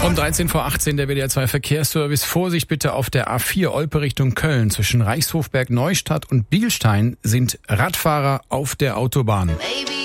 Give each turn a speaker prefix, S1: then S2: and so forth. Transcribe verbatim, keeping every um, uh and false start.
S1: Um dreizehn vor achtzehn der W D R zwei Verkehrsservice. Vorsicht bitte auf der A vier Olpe Richtung Köln. Zwischen Reichshofberg Neustadt und Bielstein sind Radfahrer auf der Autobahn.
S2: Baby.